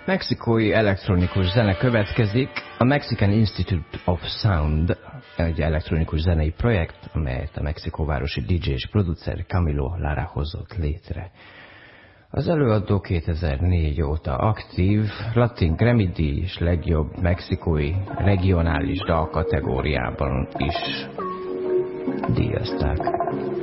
Mexikói elektronikus zene következik. A Mexican Institute of Sound egy elektronikus zenei projekt, amelyet a mexikóvárosi DJ és producer Camilo Lara hozott létre. Az előadó 2004 óta aktív, Latin Grammy-díj és legjobb mexikói regionális dal kategóriában is díjazták.